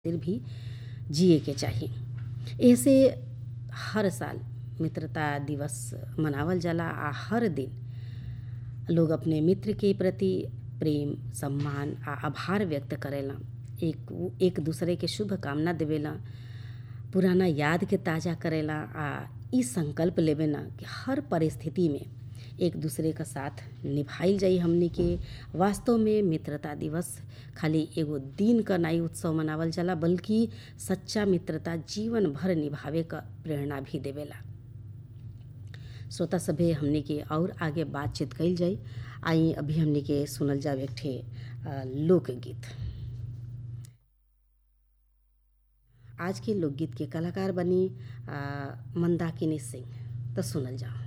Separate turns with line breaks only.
खातिर भी जिए के चाही। एसे हर साल मित्रता दिवस मनावल जाला आ हर दिन लोग अपने मित्र के प्रति प्रेम, सम्मान आ आभार व्यक्त करेला। एक दूसरे के शुभकामना देवेला, पुराना याद के ताज़ा करेला आ ई संकल्प लेवेला कि हर परिस्थिति में एक दूसरे का साथ निभाइल जाई हमनी के। वास्तव में मित्रता दिवस खाली एगो दिन क नाई उत्सव मनावल जाला, बल्कि सच्चा मित्रता जीवन भर निभावे क प्रेरणा भी देवेला। श्रोता सभे हमनी के और आगे बातचीत कइल जाई। आई अभी हमनी के सुनल जाव एक ठे लोकगीत। आज के लोकगीत के कलाकार बनी मंदाकिनी सिंह। तो सुनल जाओ।